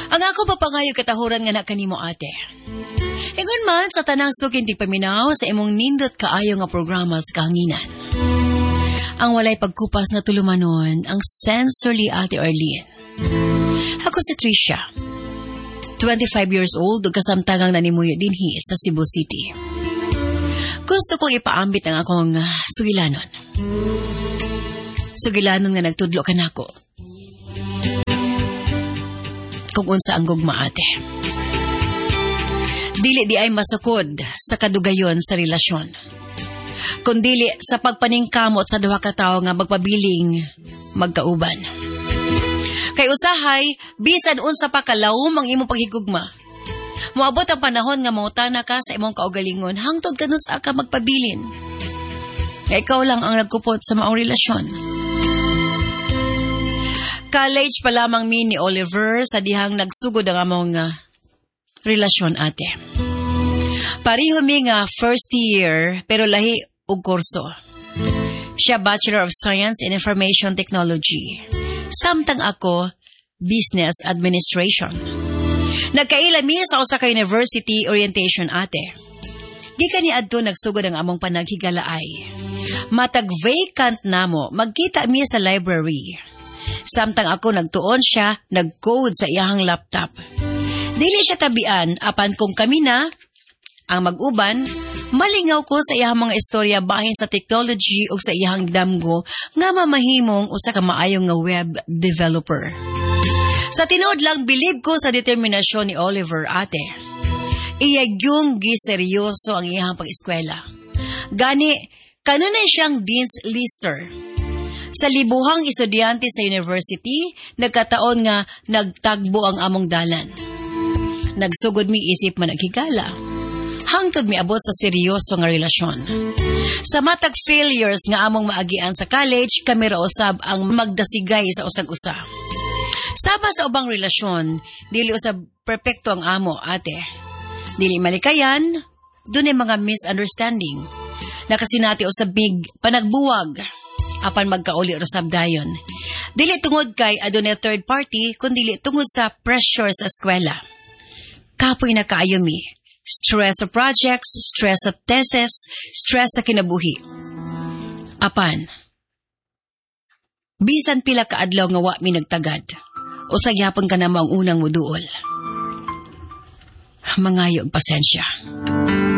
Ang ako papangayo katahuran nga na kanimo ate. Ingon man sa tanang sukin ti paminaw sa imong nindot kaayo nga programa sa kahanginan. Ang walay pagkupas na tulumanon ang sensorly ate Arlene. Ako si Tricia. 25 years old ug kasamtangang nanimuyo dinhi sa Cebu City. Gusto kong ipaambit ang akong sugilanon. Sugilanon nga nagtudlo ka nako. Kung unsa ang gugma ate. Dili di ay masukod sa kadugayon sa relasyon. Kundili sa pagpaningkamot sa duha ka tawo nga magpabiling magkauban. Kay usahay, bisan unsa pa kalawom ang imong paghigugma. Moabot ang panahon nga mautana ka sa imong kaugalingon hangtod kanus ka magpabilin. Ikaw lang ang nagkupot sa maong relasyon. College pa lamang mi ni Oliver sa dihang nagsugod ang among relasyon ate. Pareho mi nga first year pero lahi og kurso. Siya Bachelor of Science in Information Technology. Samtang ako Business Administration. Nagkaila mi sa usa ka university orientation ate. Di kani adto nagsugod ang among panaghigalaay. Matag vacant namo, magkita mi sa library. Samtang ako nagtuon siya, nag-code sa iyahang laptop. Dili siya tabian, apan kung kami na, ang mag-uban, malingaw ko sa iyahang mga istorya bahin sa technology o sa iyahang damgo nga mamahimong usa ka maayong nga web developer. Sa tinuod lang, bilib ko sa determinasyon ni Oliver ate. Iyagyong giseryoso ang iyahang pag-eskwela. Gani, kanunay siyang Dean's Lister. Sa libuhang estudyante sa university, nagkataon nga nagtagbo ang among dalan. Nagsugod mi isip man naghigala. Hangtod mi abot sa seryoso nga relasyon. Sa matag failures nga among maagian sa college, kami ra usab ang magdasigay sa usag-usa. Saba sa ubang relasyon, dili usab perpekto ang amo, ate. Dili malikayan, dunay mga misunderstanding. Nakasinati usab mig panagbuwag, apan magkauli usab dayon. Dili tungod kay adunay third party, kundi tungod sa pressure sa eskwela. Kapoy na kaayo mi. Stress sa projects, stress sa thesis, stress sa kinabuhi. Apan, bisan pila ka adlaw nga wa mi nagtagad, usag yapon ka na mo ang unang muduol. Mangayo og pasensya.